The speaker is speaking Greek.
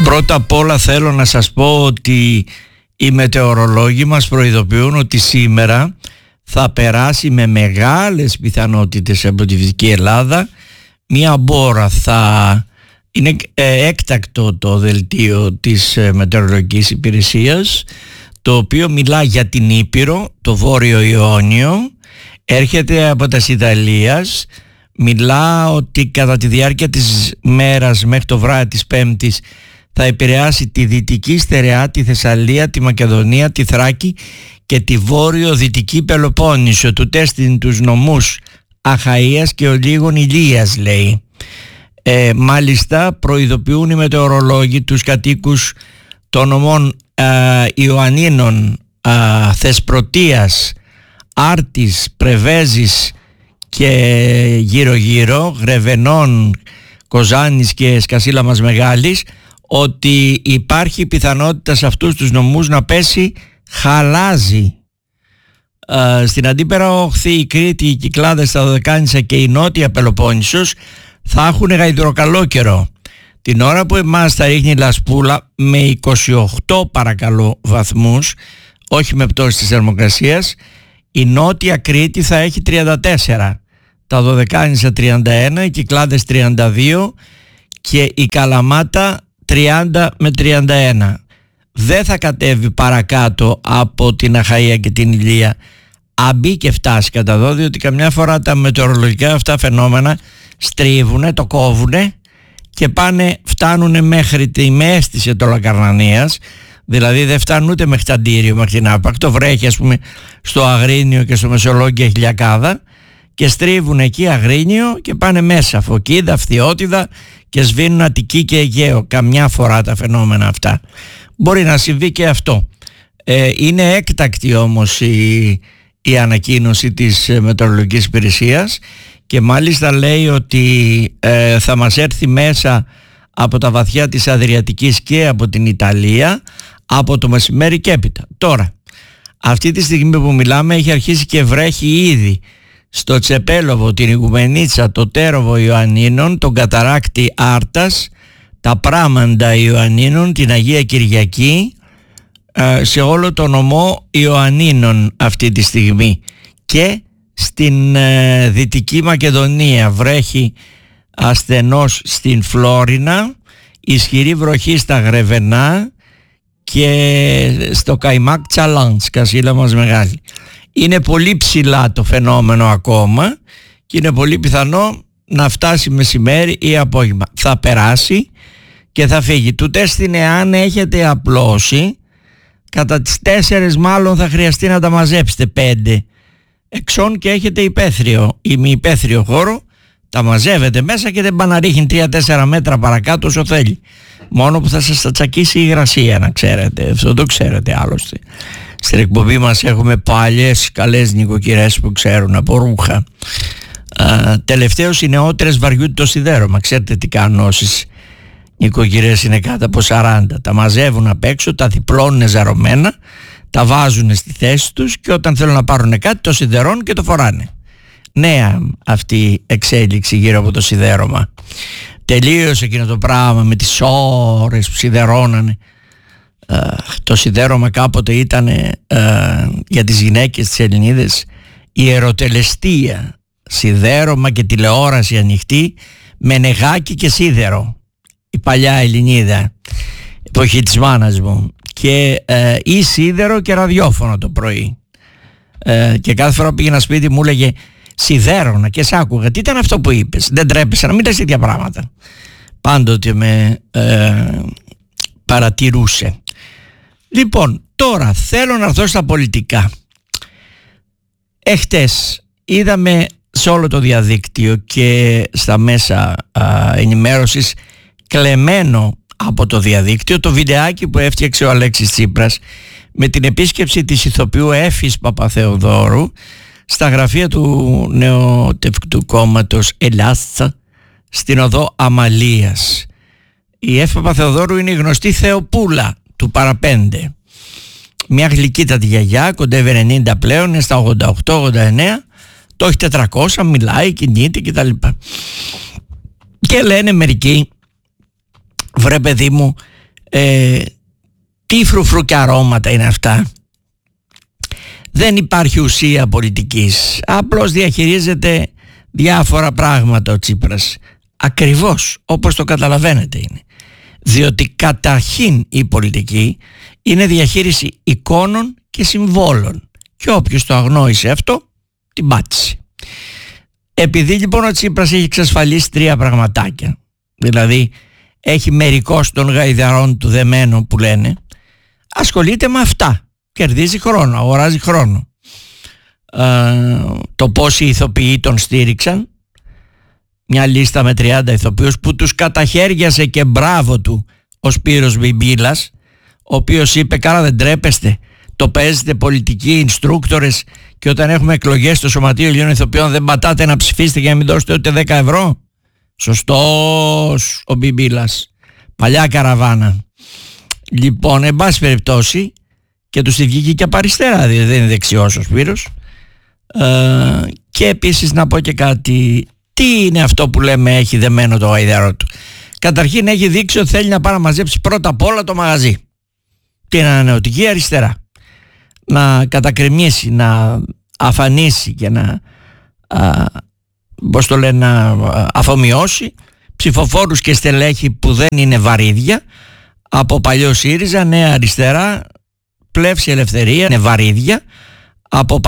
Πρώτα απ' όλα θέλω να σας πω ότι οι μετεωρολόγοι μας προειδοποιούν ότι σήμερα θα περάσει με μεγάλες πιθανότητες από τη Δυτική Ελλάδα μία μπόρα. Είναι έκτακτο το δελτίο της Μετεωρολογικής Υπηρεσίας, το οποίο μιλά για την Ήπειρο, το Βόρειο Ιόνιο, έρχεται από τα Ιταλίας, μιλά ότι κατά τη διάρκεια της μέρας μέχρι το βράδυ της Πέμπτης θα επηρεάσει τη Δυτική Στερεά, τη Θεσσαλία, τη Μακεδονία, τη Θράκη και τη Βόρειο-Δυτική Πελοπόννησο, του τέστην τους νομούς Αχαΐας και ολίγων Ηλίας, λέει. Μάλιστα προειδοποιούν οι μετεωρολόγοι τους κατοίκους των νομών Ιωαννίνων, Θεσπρωτείας, Άρτης, Πρεβέζης και γύρω-γύρω, Γρεβενών, Κοζάνης και Σκασίλαμας Μεγάλης, ότι υπάρχει πιθανότητα σε αυτούς τους νομούς να πέσει χαλάζι. Στην αντίπερα όχθη, η Κρήτη, οι Κυκλάδες, τα Δωδεκάνησα και η Νότια Πελοπόννησος θα έχουν γαϊδουροκαλό καιρό. Την ώρα που εμάς θα ρίχνει λασπούλα με 28 παρακαλώ βαθμούς, όχι με πτώση της θερμοκρασίας, η Νότια Κρήτη θα έχει 34, τα Δωδεκάνησα 31, οι Κυκλάδες 32 και η Καλαμάτα 30 με 31. Δεν θα κατέβει παρακάτω από την Αχαΐα και την Ηλία, αν μπει και φτάσει κατά εδώ, διότι καμιά φορά τα μετεωρολογικά αυτά φαινόμενα στρίβουνε, το κόβουνε και φτάνουνε μέχρι τη μέση της Αιτωλακαρνανίας, δηλαδή δεν φτάνουν ούτε μέχρι τα Ντύριο, μέχρι την Άπακτο, βρέχει ας πούμε στο Αγρίνιο και στο Μεσολόγγια Χιλιακάδα και στρίβουν εκεί Αγρίνιο και πάνε μέσα Φωκίδα, Φθιώτιδα και σβήνουν Αττική και Αιγαίο. Καμιά φορά τα φαινόμενα αυτά. Μπορεί να συμβεί και αυτό. Είναι έκτακτη όμως η ανακοίνωση της Μετεωρολογικής Υπηρεσίας και μάλιστα λέει ότι θα μας έρθει μέσα από τα βαθιά της Αδριατικής και από την Ιταλία από το μεσημέρι και έπειτα. Τώρα, αυτή τη στιγμή που μιλάμε έχει αρχίσει και βρέχει ήδη στο Τσεπέλοβο, την Ιγουμενίτσα, το Τέροβο Ιωαννίνων, τον Καταράκτη Άρτας, τα Πράμαντα Ιωαννίνων, την Αγία Κυριακή, σε όλο το νομό Ιωαννίνων αυτή τη στιγμή, και στην Δυτική Μακεδονία βρέχει ασθενώς στην Φλόρινα, ισχυρή βροχή στα Γρεβενά και στο Καϊμάκ Τσαλάν, Σκασίλαμας Μεγάλη. Είναι πολύ ψηλά το φαινόμενο ακόμα και είναι πολύ πιθανό να φτάσει μεσημέρι ή απόγευμα. Θα περάσει και θα φύγει. Του τέστην εάν έχετε απλώσει, κατά τις 4 μάλλον θα χρειαστεί να τα μαζέψετε 5 εξών και έχετε υπαίθριο ή μη υπαίθριο χώρο, τα μαζεύετε μέσα και δεν πάνε να ρίχνει 3-4 μέτρα παρακάτω όσο θέλει. Μόνο που θα σας τα τσακίσει η υγρασία, να ξέρετε. Αυτό το ξέρετε άλλωστε. Στην εκπομπή μας έχουμε παλιές καλές νοικοκυρές που ξέρουν από ρούχα. Τελευταίως οι νεότερες βαριούνται το σιδέρωμα. Ξέρετε τι κάνουν όσες νοικοκυρές είναι κάτω από 40? Τα μαζεύουν απ' έξω, τα διπλώνουν ζαρωμένα, τα βάζουν στη θέση τους και όταν θέλουν να πάρουν κάτι το σιδερώνουν και το φοράνε. Νέα αυτή εξέλιξη γύρω από το σιδέρωμα. Τελείωσε εκείνο το πράγμα με τις ώρες που σιδερώνανε. Το σιδέρωμα κάποτε ήταν για τις γυναίκες της Ελληνίδες ιεροτελεστία. Σιδέρωμα και τηλεόραση ανοιχτή με νεγάκι και σίδερο. Η παλιά Ελληνίδα, εποχή της μάνας μου. Και ή σίδερο και ραδιόφωνο το πρωί. Και κάθε φορά που πήγαινα σπίτι μου έλεγε σιδέρωνα και σ' άκουγα. Τι ήταν αυτό που είπες? Δεν τρέπεσαι να μην λες τέτοια πράγματα? Πάντοτε με παρατηρούσε. Λοιπόν, τώρα θέλω να έρθω στα πολιτικά. Εχτες είδαμε σε όλο το διαδίκτυο και στα μέσα ενημέρωσης, κλεμμένο από το διαδίκτυο, το βιντεάκι που έφτιαξε ο Αλέξης Τσίπρας με την επίσκεψη της ηθοποιού Έφης Παπαθεοδόρου στα γραφεία του Νεοτευκτού Κόμματος Ελλάς στην οδό Αμαλίας. Η Έφη Παπαθεοδόρου είναι η γνωστή Θεοπούλα του Παραπέντε. Μια γλυκύτατη γιαγιά, κοντεύει 90 πλέον, είναι στα 88-89, το έχει 400, μιλάει, κινείται κτλ. Και λένε μερικοί, βρε παιδί μου, Τι φρουφρού και αρώματα είναι αυτά. Δεν υπάρχει ουσία πολιτικής. Απλώς διαχειρίζεται διάφορα πράγματα ο Τσίπρας. Ακριβώς όπως το καταλαβαίνετε είναι. Διότι καταρχήν η πολιτική είναι διαχείριση εικόνων και συμβόλων. Και όποιος το αγνόησε αυτό, την πάτησε. Επειδή λοιπόν ο Τσίπρας έχει εξασφαλίσει 3 πραγματάκια, δηλαδή έχει μερικώς των γαϊδαρών του δεμένο που λένε, ασχολείται με αυτά. Κερδίζει χρόνο, αγοράζει χρόνο. Το πόσοι ηθοποιοί τον στήριξαν, μια λίστα με 30 ηθοποιούς που τους καταχέριασε, και μπράβο του ο Σπύρος Μπιμπίλας, ο οποίος είπε: καλά, δεν τρέπεστε, το παίζετε πολιτικοί ινστρούκτορες, και όταν έχουμε εκλογές στο Σωματείο Ελλήνων Ηθοποιών δεν πατάτε να ψηφίσετε για να μην δώσετε ούτε 10 ευρώ. Σωστός ο Μπιμπίλας, παλιά καραβάνα. Λοιπόν, εν πάση περιπτώσει, και τους τη βγήκε και από αριστερά, δηλαδή δεν είναι δεξιός ο Σπύρος. Και επίσης να πω και κάτι. Τι είναι αυτό που λέμε έχει δεμένο το γαϊδαρό του? Καταρχήν έχει δείξει ότι θέλει να πάει να μαζέψει πρώτα απ' όλα το μαγαζί, την ανανεωτική αριστερά, να κατακρεμίσει, να αφανίσει και να να αφομοιώσει ψηφοφόρους και στελέχη που δεν είναι βαρύδια από παλιό ΣΥΡΙΖΑ, Νέα Αριστερά, Πλεύση Ελευθερία, είναι βαρύδια από